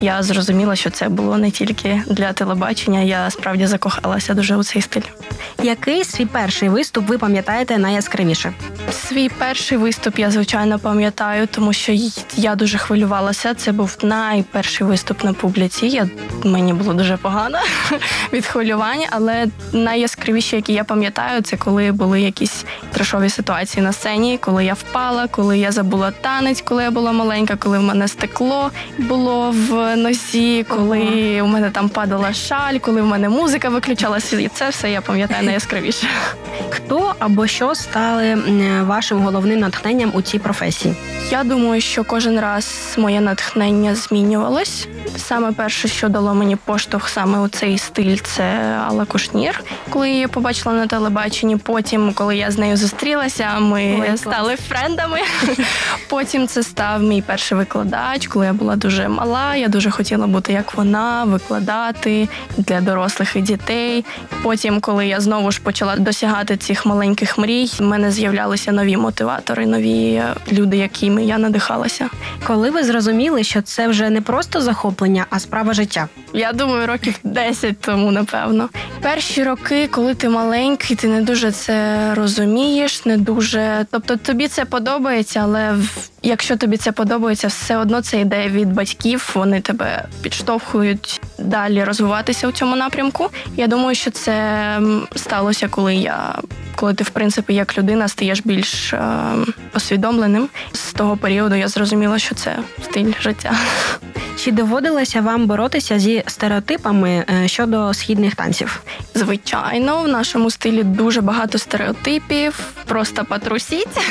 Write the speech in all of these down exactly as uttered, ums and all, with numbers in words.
я зрозуміла, що це було не тільки для телебачення, я справді закохалася дуже у цей стиль. Який свій перший виступ ви пам'ятаєте найяскравіше? Свій перший виступ я, звичайно, пам'ятаю, тому що я дуже хвилювалася. Це був найперший виступ на публіці. Я, мені було дуже погано від хвилювання, але найяскравіші, які я пам'ятаю, це коли були якісь трешові ситуації на сцені, коли я впала, коли я забула танець, коли я була маленька, коли в мене стекло було в нозі, коли у мене там падала шаль, коли в мене музика виключалася. І це все я пам'ятаю найяскравіше. Хто або що стали вашим головним натхненням у цій професії? Я думаю, що кожен раз моє натхнення змінювалось. Саме перше, що дало мені поштовх саме у цей стиль, це Алла Кушнір. Коли я її побачила на телебаченні, потім, коли я з нею зустрілася, ми Ой, стали френдами. Потім це став мій перший викладач, коли я була дуже мала. Я дуже хотіла бути як вона, викладати для дорослих і дітей. Потім, коли я знову ж почала досягати цих маленьких мрій, в мене з'являлися нові мотиватори, нові люди, якими я надихалася. Коли ви зрозуміли, що це вже не просто захоплення, а справа життя? Я думаю, років десять тому, напевно. Перші роки, коли ти маленький, ти не дуже це розумієш, не дуже... Тобто тобі це подобається, але якщо тобі це подобається, все одно це йде від батьків, вони тебе підштовхують далі розвиватися у цьому напрямку. Я думаю, що це сталося, коли я... Коли ти, в принципі, як людина стаєш більш е, усвідомленим. З того періоду я зрозуміла, що це стиль життя. Чи доводилося вам боротися зі стереотипами щодо східних танців? Звичайно, в нашому стилі дуже багато стереотипів. Просто потрусіть,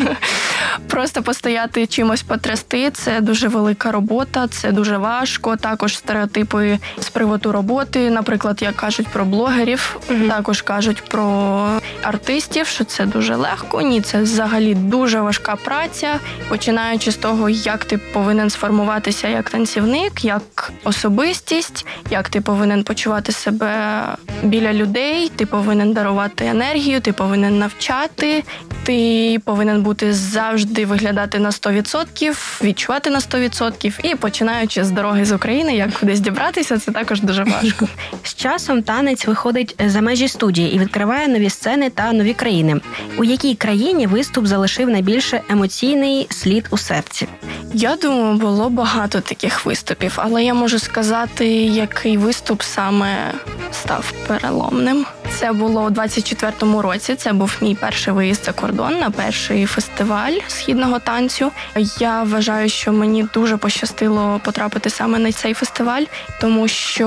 просто постояти чимось потрясти. Це дуже велика робота, це дуже важко. Також стереотипи з приводу роботи. Наприклад, як кажуть про блогерів, mm-hmm. також кажуть про артистів, що це дуже легко. Ні, це взагалі дуже важка праця. Починаючи з того, як ти повинен сформуватися як танцівник, як особистість, як ти повинен почувати себе біля людей, ти повинен дарувати енергію, ти повинен навчати, ти повинен бути завжди виглядати на сто відсотків, відчувати на сто відсотків. І починаючи з дороги з України, як кудись дібратися, це також дуже важко. З часом танець виходить за межі студії і відкриває нові сцени та нові країни. У якій країні виступ залишив найбільше емоційний слід у серці? Я думаю, було багато таких виступів, але я можу сказати, який виступ саме став переломним. Це було у двадцять четвертому році, це був мій перший виїзд за кордон на перший фестиваль східного танцю. Я вважаю, що мені дуже пощастило потрапити саме на цей фестиваль, тому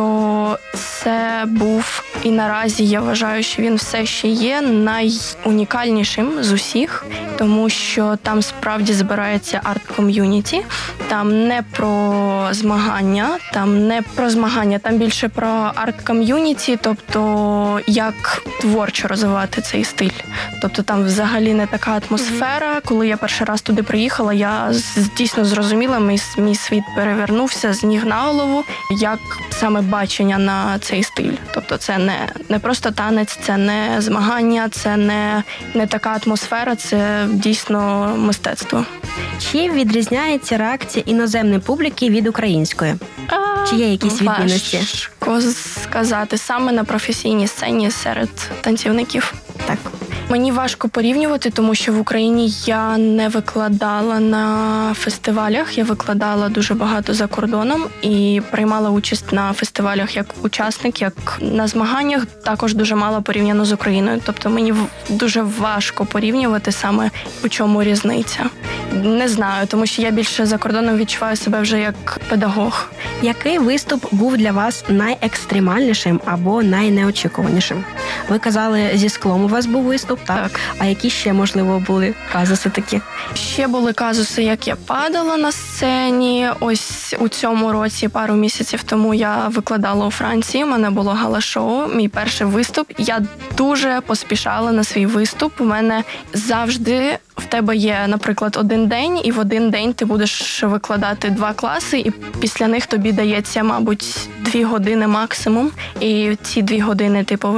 що це був, і наразі я вважаю, що він все ще є найунікальнішим з усіх, тому що там справді збирається арт-ком'юніті, там не про змагання, там не про змагання, там більше про арт-ком'юніті, тобто як творчо розвивати цей стиль. Тобто там взагалі не така атмосфера. Коли я перший раз туди приїхала, я дійсно зрозуміла, мій, мій світ перевернувся з ніг на голову, як саме бачення на цей стиль. Тобто це не, не просто танець, це не змагання, це не, не така атмосфера, це дійсно мистецтво. Чи відрізняється реакція іноземної публіки від української? А, Чи є якісь відмінності? Важко сказати. Саме на професійній сцені серед танцівників. Так. Мені важко порівнювати, тому що в Україні я не викладала на фестивалях, я викладала дуже багато за кордоном і приймала участь на фестивалях як учасник, як на змаганнях, також дуже мало порівняно з Україною. Тобто мені дуже важко порівнювати саме, у чому різниця. Не знаю, тому що я більше за кордоном відчуваю себе вже як педагог. Який виступ був для вас найекстремальнішим або найнеочікуванішим? Ви казали, зі склом у вас був виступ, так? Так. А які ще, можливо, були казуси такі? Ще були казуси, як я падала на сцені. Ось у цьому році, пару місяців тому, я викладала у Франції, у мене було гала-шоу, мій перший виступ. Я дуже поспішала на свій виступ. У мене завжди в тебе є, наприклад, один день, і в один день ти будеш викладати два класи, і після них тобі дається, мабуть, дві години максимум. І ці дві години ти повинен прийняти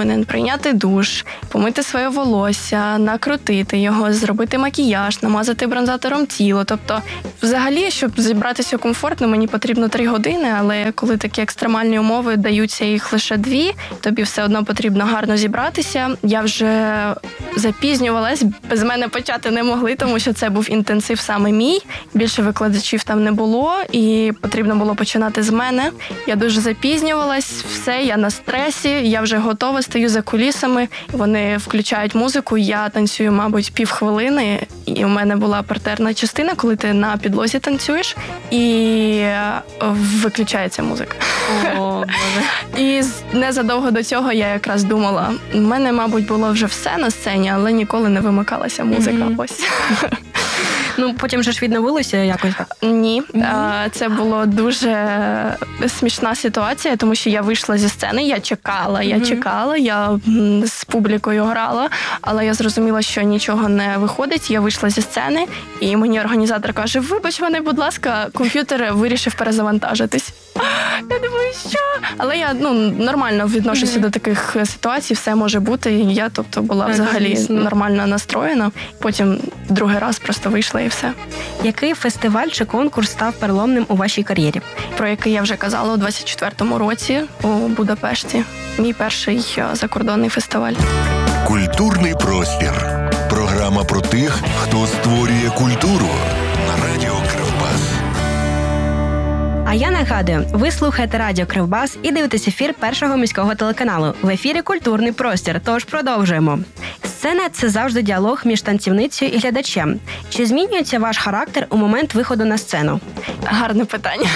прийняти душ, помити своє волосся, накрутити його, зробити макіяж, намазати бронзатором тіло. Тобто, взагалі, щоб зібратися комфортно, мені потрібно три години, але коли такі екстремальні умови даються їх лише дві, тобі все одно потрібно гарно зібратися. Я вже запізнювалась, без мене почати не могли, тому що це був інтенсив саме мій. Більше викладачів там не було, і потрібно було починати з мене. Я дуже запізнювалась, все, я на стресі, я вже готова, стою за кулісами, вони включають музику, я танцюю, мабуть, півхвилини, і у мене була партерна частина, коли ти на підлозі танцюєш, і виключається музика. О, Боже. І незадовго до цього я якраз думала, у мене, мабуть, було вже все на сцені, але ніколи не вимикалася музика. Mm-hmm. Ось. Ну, потім же ж відновилося якось так? Ні. Mm-hmm. Це була дуже смішна ситуація, тому що я вийшла зі сцени, я чекала, я mm-hmm. чекала, я з публікою грала, але я зрозуміла, що нічого не виходить. Я вийшла зі сцени, і мені організатор каже, вибач мене, будь ласка, комп'ютер вирішив перезавантажитись. Я думаю, що? Але я ну, нормально відношуся mm-hmm. до таких ситуацій, все може бути. І я, тобто, була взагалі mm-hmm. нормально настроєна. Потім другий раз просто вийшла і все. Який фестиваль чи конкурс став переломним у вашій кар'єрі? Про який я вже казала у двадцять четвертому році у Будапешті. Мій перший закордонний фестиваль. Культурний простір. Програма про тих, хто створює культуру на радіо Кривбас. А я нагадую, ви слухаєте радіо Кривбас і дивитесь ефір Першого міського телеканалу. В ефірі «Культурний простір», тож продовжуємо. Сцена – це завжди діалог між танцівницею і глядачем. Чи змінюється ваш характер у момент виходу на сцену? Гарне питання.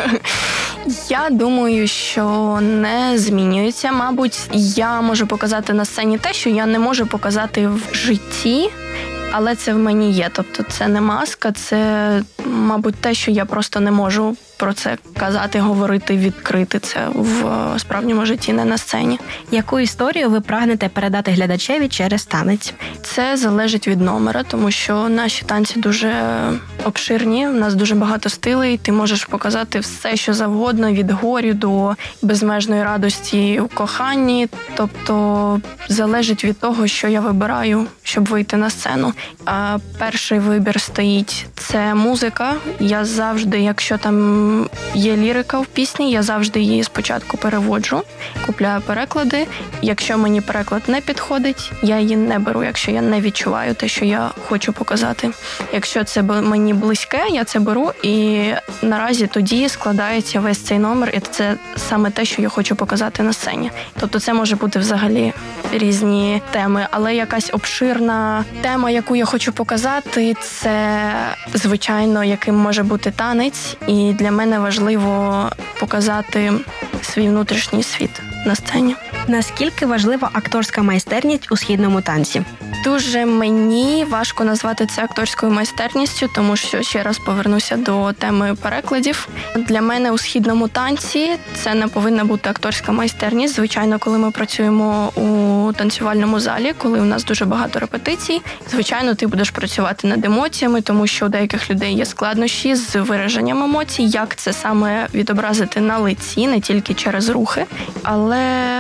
Я думаю, що не змінюється. Мабуть, я можу показати на сцені те, що я не можу показати в житті, але це в мені є. Тобто це не маска, це, мабуть, те, що я просто не можу про це казати, говорити, відкрити це в справжньому житті, не на сцені. Яку історію ви прагнете передати глядачеві через танець? Це залежить від номера, тому що наші танці дуже обширні, у нас дуже багато стилей, ти можеш показати все, що завгодно, від горю до безмежної радості у коханні. Тобто залежить від того, що я вибираю, щоб вийти на сцену. А перший вибір стоїть – це музика. Я завжди, якщо там є лірика в пісні, я завжди її спочатку переводжу, купляю переклади. Якщо мені переклад не підходить, я її не беру, якщо я не відчуваю те, що я хочу показати. Якщо це мені близьке, я це беру, і наразі тоді складається весь цей номер, і це саме те, що я хочу показати на сцені. Тобто це може бути взагалі різні теми, але якась обширна тема, яку я хочу показати, це, звичайно, яким може бути танець, і для мене важливо показати свій внутрішній світ на сцені. Наскільки важлива акторська майстерність у східному танці? Дуже мені важко назвати це акторською майстерністю, тому що, ще раз повернуся до теми перекладів. Для мене у східному танці це не повинна бути акторська майстерність. Звичайно, коли ми працюємо у танцювальному залі, коли у нас дуже багато репетицій, звичайно, ти будеш працювати над емоціями, тому що у деяких людей є складнощі з вираженням емоцій, як це саме відобразити на лиці, не тільки через рухи. Але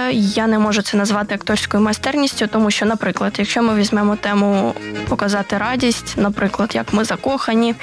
я не можу це назвати акторською майстерністю, тому що, наприклад, якщо ми візьмемо тему показати радість, наприклад, як ми закохані,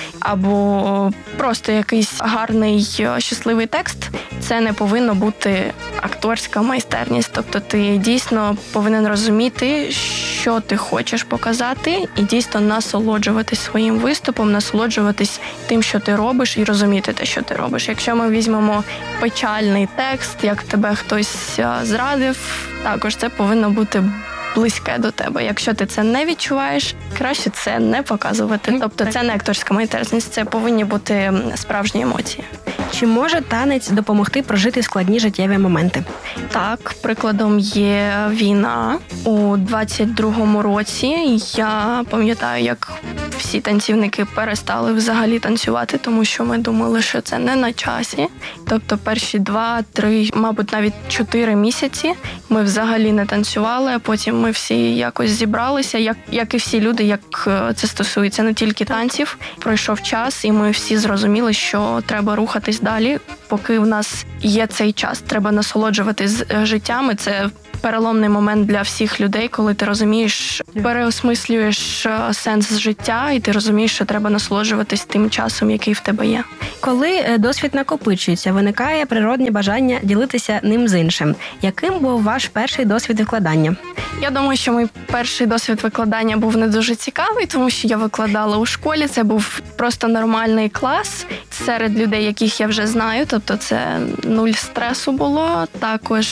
або просто якийсь гарний, щасливий текст, це не повинно бути акторська майстерність. Тобто ти дійсно повинен розуміти, що ти хочеш показати, і дійсно насолоджуватись своїм виступом, насолоджуватись тим, що ти робиш, і розуміти те, що ти робиш. Якщо ми візьмемо печальний текст, як тебе хтось зрадив, також це повинно бути близьке до тебе. Якщо ти це не відчуваєш, краще це не показувати. Тобто це не акторська майстерність, це повинні бути справжні емоції. Чи може танець допомогти прожити складні життєві моменти? Так, прикладом є війна. У двадцять другому році я пам'ятаю, як всі танцівники перестали взагалі танцювати, тому що ми думали, що це не на часі. Тобто перші два, три, мабуть, навіть чотири місяці ми взагалі не танцювали, а потім ми всі якось зібралися, як, як і всі люди, як це стосується не тільки танців. Пройшов час, і ми всі зрозуміли, що треба рухатись далі, поки в нас є цей час. Треба насолоджуватись життям, і це переломний момент для всіх людей, коли ти розумієш, переосмислюєш сенс життя, і ти розумієш, що треба насолоджуватись тим часом, який в тебе є. Коли досвід накопичується, виникає природне бажання ділитися ним з іншим. Яким був ваш перший досвід викладання? Я думаю, що мій перший досвід викладання був не дуже цікавий, тому що я викладала у школі. Це був просто нормальний клас серед людей, яких я вже знаю. Тобто це нуль стресу було. Також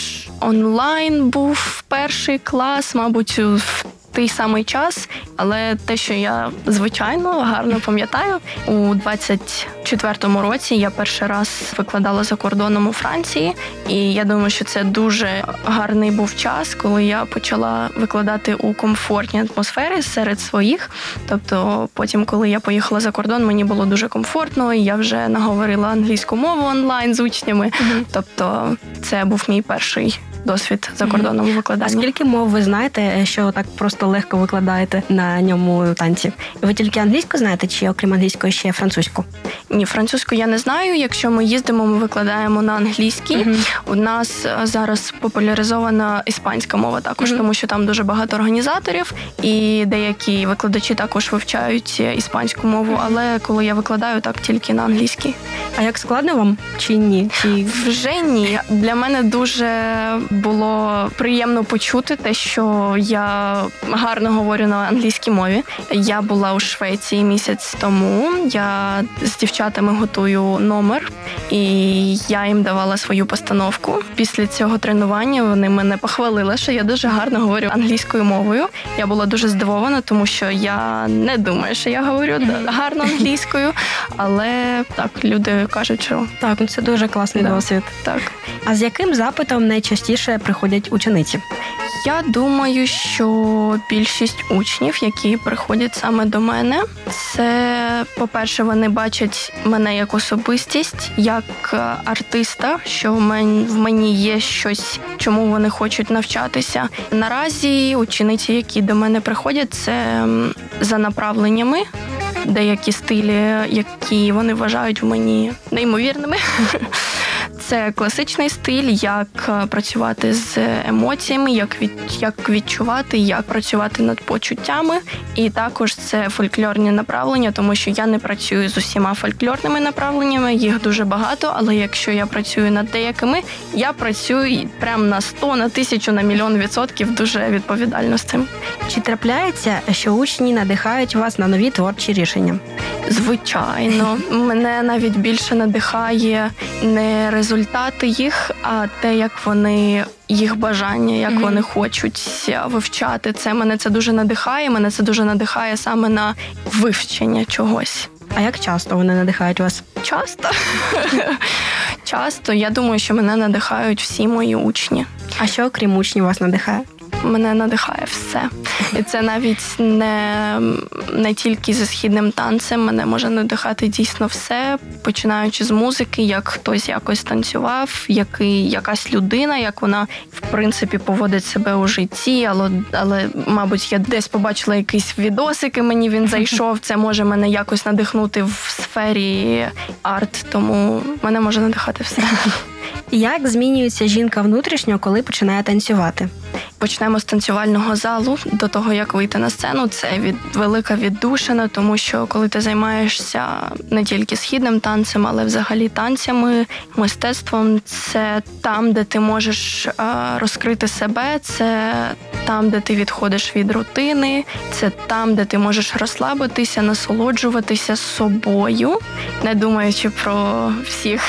онлайн був перший клас, мабуть, в той самий час. Але те, що я, звичайно, гарно пам'ятаю, у двадцять четвертому році я перший раз викладала за кордоном у Франції. І я думаю, що це дуже гарний був час, коли я почала викладати у комфортній атмосфері серед своїх. Тобто потім, коли я поїхала за кордон, мені було дуже комфортно, і я вже наговорила англійську мову онлайн з учнями. Mm-hmm. Тобто це був мій перший досвід за кордоном mm-hmm. викладання. А скільки мов ви знаєте, що так просто легко викладаєте на ньому танці? Ви тільки англійську знаєте, чи окрім англійської ще французьку? Ні, французьку я не знаю. Якщо ми їздимо, ми викладаємо на англійській. Mm-hmm. У нас зараз популяризована іспанська мова також, mm-hmm. тому що там дуже багато організаторів, і деякі викладачі також вивчають іспанську мову, mm-hmm. але коли я викладаю, так тільки на англійській. А як складно вам чи ні? Чи... Вже ні. Для мене дуже було приємно почути те, що я гарно говорю на англійській мові. Я була у Швеції місяць тому. Я з дівчатами готую номер, і я їм давала свою постановку. Після цього тренування вони мене похвалили, що я дуже гарно говорю англійською мовою. Я була дуже здивована, тому що я не думаю, що я говорю гарно англійською, але так, люди кажуть, що... Так, ну це дуже класний да. досвід. Так. А з яким запитом найчастіше приходять учениці? Я думаю, що більшість учнів, які приходять саме до мене, це, по-перше, вони бачать мене як особистість, як артиста, що в мені є щось, чому вони хочуть навчатися. Наразі учениці, які до мене приходять, це за направленнями, деякі стилі, які вони вважають в мені неймовірними. Це класичний стиль, як працювати з емоціями, як, від, як відчувати, як працювати над почуттями. І також це фольклорні направлення, тому що я не працюю з усіма фольклорними направленнями, їх дуже багато, але якщо я працюю над деякими, я працюю прям на сто, на тисячу, на мільйон відсотків дуже відповідально з цим. Чи трапляється, що учні надихають вас на нові творчі рішення? Звичайно. Мене навіть більше надихає не результати їх, а те, як вони, їх бажання, як mm-hmm. вони хочуть вивчати. Це мене це дуже надихає, мене це дуже надихає саме на вивчення чогось. А як часто вони надихають вас? Часто. Часто. Я думаю, що мене надихають всі мої учні. А що, окрім учнів, вас надихає? Мене надихає все. І це навіть не, не тільки зі східним танцем, мене може надихати дійсно все, починаючи з музики, як хтось якось танцював, який, якась людина, як вона, в принципі, поводить себе у житті, але, але, мабуть, я десь побачила якийсь відосик, і мені він зайшов, це може мене якось надихнути в сфері арт, тому мене може надихати все. Як змінюється жінка внутрішньо, коли починає танцювати? Почнемо з танцювального залу. До того, як вийти на сцену, це від, велика віддушина, тому що коли ти займаєшся не тільки східним танцем, але взагалі танцями, мистецтвом, це там, де ти можеш а, розкрити себе, це там, де ти відходиш від рутини, це там, де ти можеш розслабитися, насолоджуватися собою, не думаючи про всіх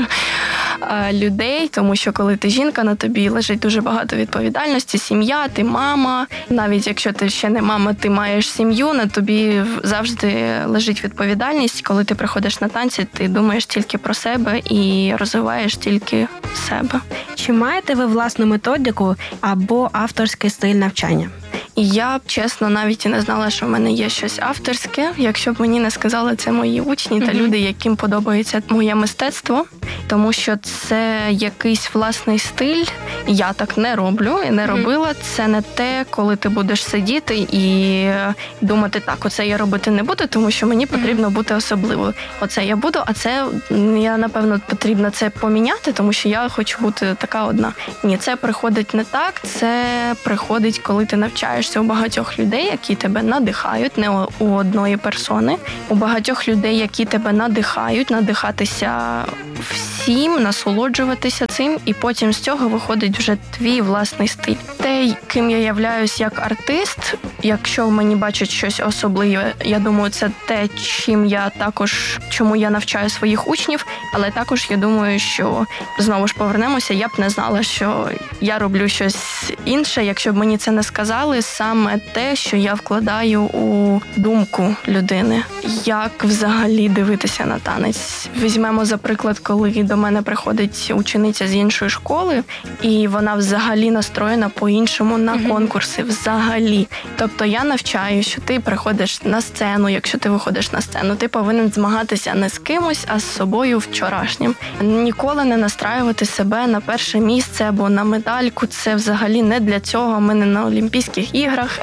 людей, тому що коли ти жінка, на тобі лежить дуже багато відповідальності, сім'я, ти мама. Навіть якщо ти ще не мама, ти маєш сім'ю, на тобі завжди лежить відповідальність. Коли ти приходиш на танці, ти думаєш тільки про себе і розвиваєш тільки себе. Чи маєте ви власну методику або авторський стиль навчання? І я, чесно, навіть і не знала, що в мене є щось авторське, якщо б мені не сказали це мої учні та Мгм. люди, яким подобається моє мистецтво, тому що це якийсь власний стиль. Я так не роблю і не Мгм. робила. Це не те, коли ти будеш сидіти і думати, так, оце я робити не буду, тому що мені потрібно бути особливою. Оце я буду, а це я, напевно, потрібно це поміняти, тому що я хочу бути така одна. Ні, це приходить не так, це приходить, коли ти навчаєшся у багатьох людей, які тебе надихають, не у- у одної персони, у багатьох людей, які тебе надихають, надихатися всім, насолоджуватися цим, і потім з цього виходить вже твій власний стиль. Те, ким я являюсь як артист, якщо в мені бачать щось особливе, я думаю, це те, чим я також, чому я навчаю своїх учнів, але також я думаю, що знову ж повернемося, я б не знала, що я роблю щось інше, якщо б мені це не сказали, саме те, що я вкладаю у думку людини. Як взагалі дивитися на танець? Візьмемо, за приклад, коли до мене приходить учениця з іншої школи, і вона взагалі настроєна по-іншому на Мгм. конкурси, взагалі. Тобто я навчаю, що ти приходиш на сцену, якщо ти виходиш на сцену, ти повинен змагатися не з кимось, а з собою вчорашнім. Ніколи не настраювати себе на перше місце або на медальку. Це взагалі не для цього. Ми не на Олімпійських іграх.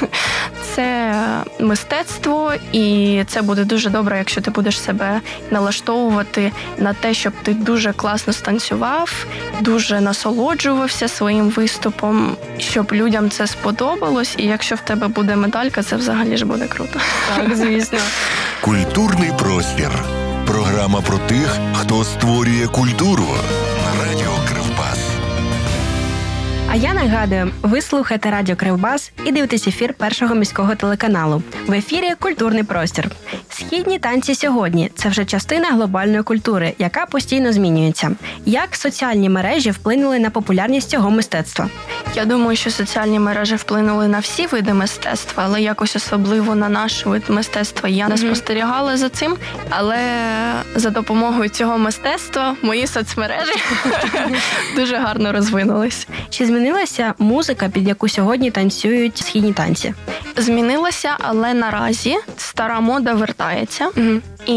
Це мистецтво, і це буде дуже добре, якщо ти будеш себе налаштовувати на те, щоб ти дуже класно станцював, дуже насолоджувався своїм виступом, щоб людям це сподобалось. І якщо в тебе буде медалька, це взагалі ж буде круто. Так, звісно. Культурний простір. Програма про тих, хто створює культуру на радіо Кривбас. А я нагадую, ви слухаєте радіо Кривбас і дивитесь ефір першого міського телеканалу. В ефірі «Культурний простір». Східні танці сьогодні – це вже частина глобальної культури, яка постійно змінюється. Як соціальні мережі вплинули на популярність цього мистецтва? Я думаю, що соціальні мережі вплинули на всі види мистецтва, але якось особливо на наш вид мистецтва я не Мгм. спостерігала за цим. Але за допомогою цього мистецтва мої соцмережі дуже гарно розвинулись. Чи змінилася музика, під яку сьогодні танцюють східні танці? Змінилася, але наразі стара мода вертається. Угу.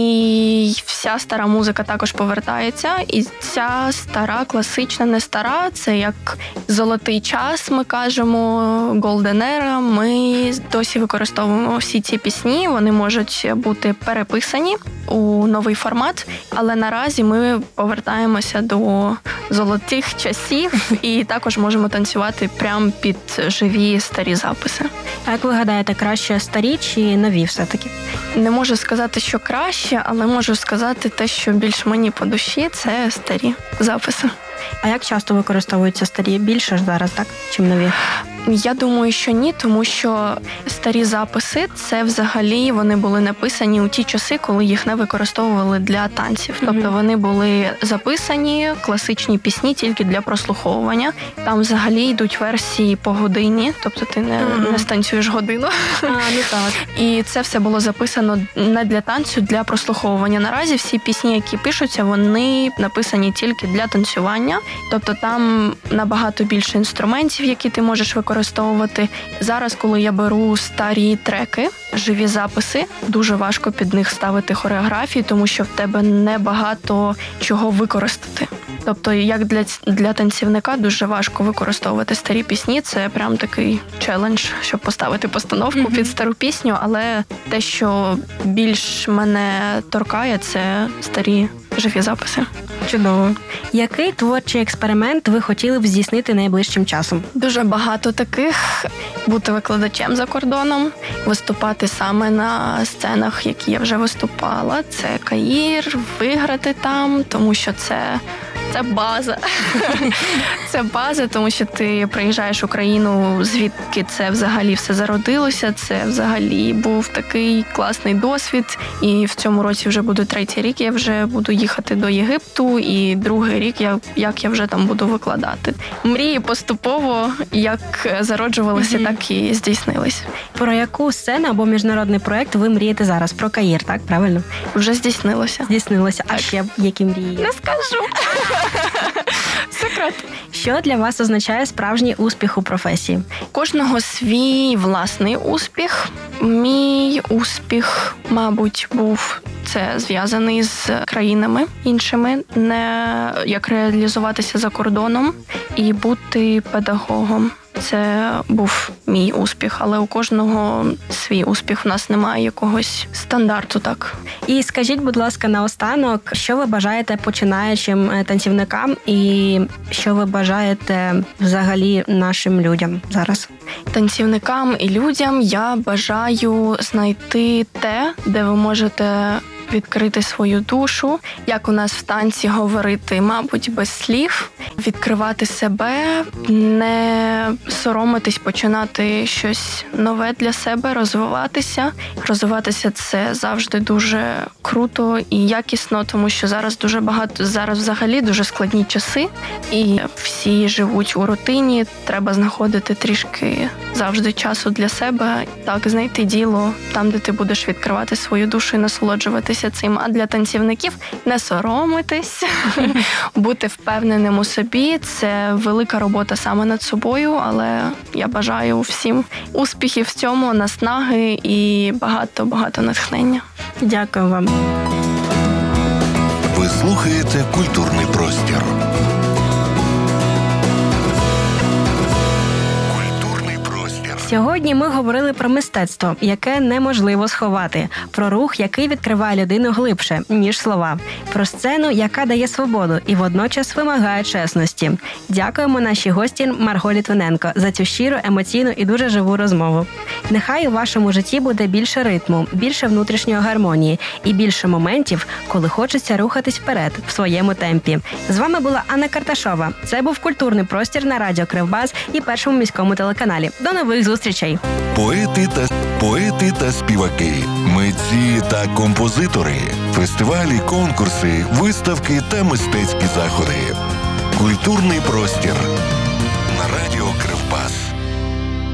І вся стара музика також повертається. І ця стара, класична, не стара, це як золотий час, ми кажемо, Golden Era. Ми досі використовуємо всі ці пісні, вони можуть бути переписані у новий формат, але наразі ми повертаємося до золотих часів і також можемо танцювати прямо під живі старі записи. А як ви гадаєте, краще старі чи нові все-таки? Не можу сказати, що краще, але можу сказати те, що більш мені по душі, це старі записи. А як часто використовуються старі? Більше ж зараз, так? Чим нові? Я думаю, що ні, тому що старі записи, це взагалі вони були написані у ті часи, коли їх не використовували для танців. Мгм. Тобто вони були записані, класичні пісні тільки для прослуховування. Там взагалі йдуть версії по годині, тобто ти не, Ага. не станцюєш годину. А, ну так. І це все було записано не для танцю, для прослуховування. Наразі всі пісні, які пишуться, вони написані тільки для танцювання. Тобто там набагато більше інструментів, які ти можеш використовувати. Зараз, коли я беру старі треки, живі записи, дуже важко під них ставити хореографії, тому що в тебе небагато чого використати. Тобто, як для, для танцівника дуже важко використовувати старі пісні. Це прям такий челендж, щоб поставити постановку Мгм. під стару пісню. Але те, що більш мене торкає, це старі живі записи. Чудово. Який творчий експеримент ви хотіли б здійснити найближчим часом? Дуже багато таких. Бути викладачем за кордоном, виступати саме на сценах, які я вже виступала. Це Каїр, виграти там, тому що це, це база. Це база, тому що ти приїжджаєш в Україну, звідки це взагалі все зародилося. Це взагалі був такий класний досвід. І в цьому році вже буде третій рік, я вже буду їхати до Єгипту, і другий рік, я, як я вже там буду викладати. Мрії поступово, як зароджувалися, Мгм. так і здійснились. Про яку сцену або міжнародний проект ви мрієте зараз? Про Каїр, так? Правильно? Вже здійснилося. Здійснилося. А ще які мрії? Не скажу. секрет. Що для вас означає справжній успіх у професії? Кожного свій власний успіх. Мій успіх, мабуть, був це зв'язаний з країнами іншими, не як реалізуватися за кордоном і бути педагогом. Це був мій успіх, але у кожного свій успіх. В нас немає якогось стандарту, так. І скажіть, будь ласка, наостанок, що ви бажаєте починаючим танцівникам і що ви бажаєте взагалі нашим людям зараз? Танцівникам і людям я бажаю знайти те, де ви можете відкрити свою душу, як у нас в танці говорити, мабуть, без слів, відкривати себе, не соромитись, починати щось нове для себе, розвиватися. Розвиватися – це завжди дуже круто і якісно, тому що зараз дуже багато, зараз взагалі дуже складні часи, і всі живуть у рутині, треба знаходити трішки завжди часу для себе, так, знайти діло там, де ти будеш відкривати свою душу і насолоджуватися цим. А для танцівників не соромитись, бути впевненим у собі. Це велика робота саме над собою, але я бажаю всім успіхів в цьому, наснаги і багато-багато натхнення. Дякую вам. Ви слухаєте «Культурний простір». Сьогодні ми говорили про мистецтво, яке неможливо сховати, про рух, який відкриває людину глибше, ніж слова, про сцену, яка дає свободу і водночас вимагає чесності. Дякуємо нашій гості Марго Літвиненко за цю щиру, емоційну і дуже живу розмову. Нехай у вашому житті буде більше ритму, більше внутрішньої гармонії і більше моментів, коли хочеться рухатись вперед в своєму темпі. З вами була Анна Карташова. Це був «Культурний простір» на радіо Кривбас і Першому міському телеканалі. До нових зустрічей! Поети та, поети та співаки, митці та композитори, фестивалі, конкурси, виставки та мистецькі заходи. «Культурний простір» на радіо Кривбас.